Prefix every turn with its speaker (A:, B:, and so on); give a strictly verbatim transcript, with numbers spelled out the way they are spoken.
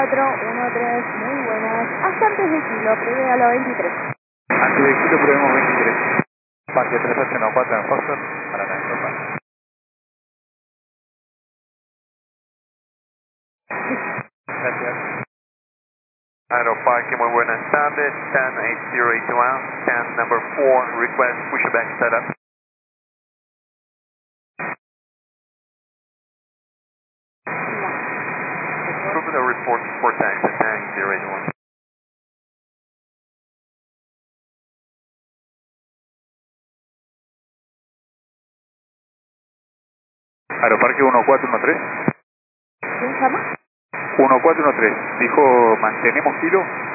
A: cuatro uno tres, muy buenas. Hasta antes de kilo, prevé a la veintitrés.
B: Antes de kilo probemos veintitrés. Parque tres ocho uno cuatro en Foxtrot, para la Europa. Gracias.
C: Aeroparque, muy buenas tardes. ten eight zero eight one, ten number four, request pushback setup. Approve the report for taxi ten eight zero eight one.
B: Aeroparque uno cuatro uno tres.
A: ¿Quién llama?
B: uno cuatro uno tres. Dijo, mantenemos kilo.